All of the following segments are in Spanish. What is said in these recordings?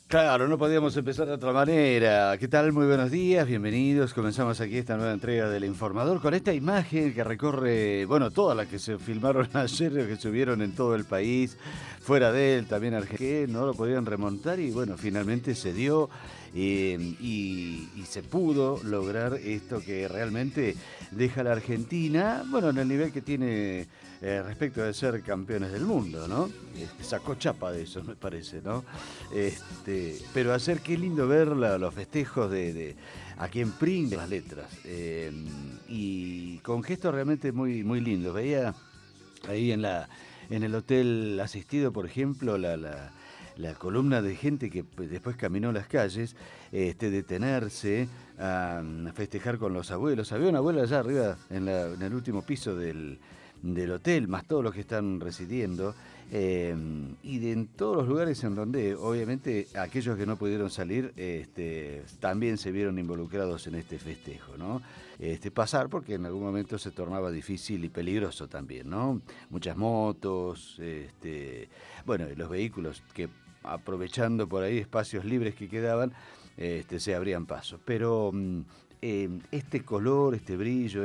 Claro, no podíamos empezar de otra manera. ¿Qué tal? Muy buenos días, bienvenidos. Comenzamos aquí esta nueva entrega del Informador con esta imagen que recorre, bueno, todas las que se filmaron ayer, que subieron en todo el país, fuera de él, también Argentina, que no lo podían remontar y bueno, finalmente se dio y se pudo lograr esto que realmente deja a la Argentina, bueno, en el nivel que tiene respecto de ser campeones del mundo, ¿no? Sacó chapa de eso, me parece, ¿no? Pero ayer qué lindo ver los festejos de aquí en Pring, las letras, y con gestos realmente muy, muy lindos. Veía ahí en el hotel asistido, por ejemplo, la columna de gente que después caminó las calles, detenerse a festejar con los abuelos. Había una abuela allá arriba en el último piso del hotel, más todos los que están residiendo, en todos los lugares en donde obviamente aquellos que no pudieron salir también se vieron involucrados en este festejo, ¿no? Pasar porque en algún momento se tornaba difícil y peligroso también, ¿no? Muchas motos, bueno, y los vehículos que aprovechando por ahí espacios libres que quedaban, se abrían pasos. Pero este color, este brillo,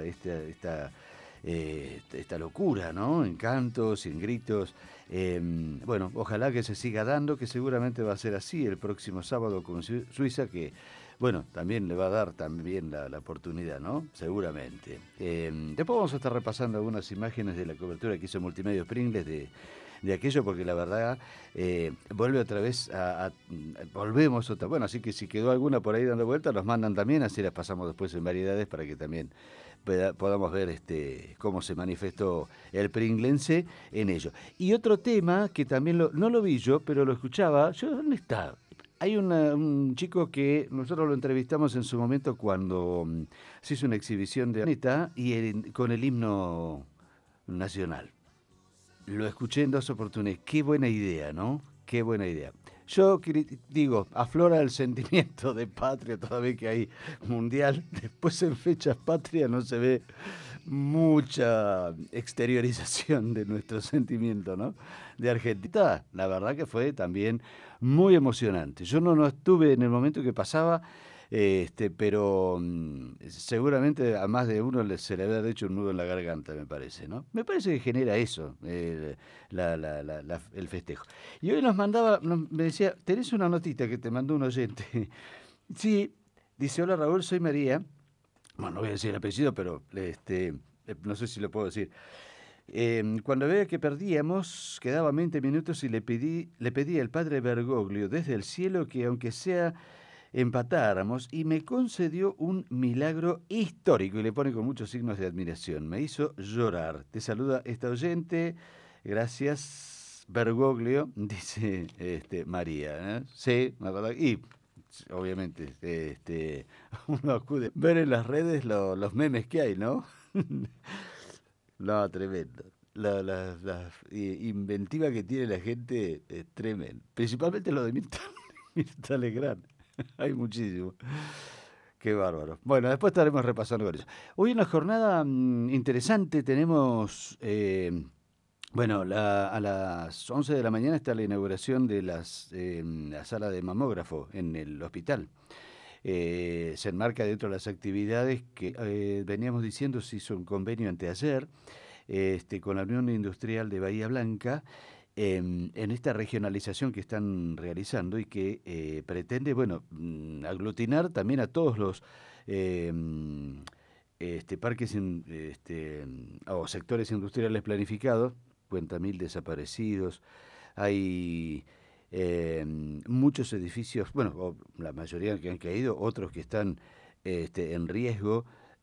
esta locura, ¿no? En cantos y en gritos. Bueno, ojalá que se siga dando, que seguramente va a ser así el próximo sábado con Suiza, que, bueno, también le va a dar también la oportunidad, ¿no? Seguramente. Después vamos a estar repasando algunas imágenes de la cobertura que hizo Multimedios Pringles de aquello, porque la verdad vuelve otra vez volvemos otra, bueno, así que si quedó alguna por ahí dando vuelta, nos mandan también, así las pasamos después en variedades para que también podamos ver cómo se manifestó el pringlense en ello. Y otro tema que también no lo vi yo, pero lo escuchaba, ¿dónde está? Hay un chico que nosotros lo entrevistamos en su momento cuando se hizo una exhibición de Anita y con el himno nacional. Lo escuché en dos oportunidades. Qué buena idea, ¿no? Qué buena idea. Yo digo, aflora el sentimiento de patria toda vez que hay mundial. Después en fechas patrias no se ve mucha exteriorización de nuestro sentimiento, ¿no? De Argentina, la verdad que fue también muy emocionante. Yo no estuve en el momento que pasaba, pero seguramente a más de uno se le había hecho un nudo en la garganta, me parece, ¿no? Me parece que genera eso, el festejo. Y hoy me decía, tenés una notita que te mandó un oyente. Sí, dice, hola Raúl, soy María. Bueno, no voy a decir el apellido, pero no sé si lo puedo decir. Cuando veía que perdíamos, quedaban 20 minutos y le pedí al padre Bergoglio desde el cielo que aunque sea empatáramos y me concedió un milagro histórico y le pone con muchos signos de admiración. Me hizo llorar. Te saluda esta oyente. Gracias, Bergoglio, dice María. Sí, la verdad. Y obviamente, uno acude a ver en las redes los memes que hay, ¿no? No, tremendo. La inventiva que tiene la gente es tremenda. Principalmente lo de Mirta Legrand. Hay muchísimo. Qué bárbaro. Bueno, después estaremos repasando con eso. Hoy una jornada interesante. Tenemos, bueno, a las 11 de la mañana está la inauguración de la sala de mamógrafo en el hospital. Se enmarca dentro de las actividades que veníamos diciendo, se hizo un convenio anteayer con la Unión Industrial de Bahía Blanca en esta regionalización que están realizando y que pretende, bueno, aglutinar también a todos los eh, parques o sectores industriales planificados, cuenta 1000 desaparecidos, hay muchos edificios, bueno, la mayoría que han caído, otros que están en riesgo,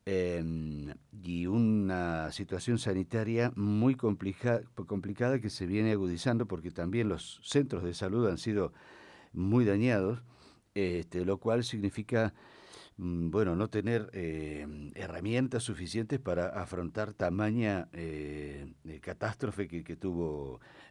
y una situación sanitaria muy complicada que se viene agudizando porque también los centros de salud han sido muy dañados, lo cual significa bueno, no tener herramientas suficientes para afrontar tamaña catástrofe que tuvo